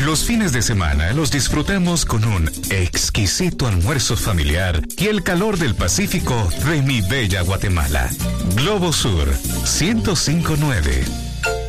Los fines de semana los disfrutamos con un exquisito almuerzo familiar y el calor del Pacífico de mi bella Guatemala. Globo Sur 105.9.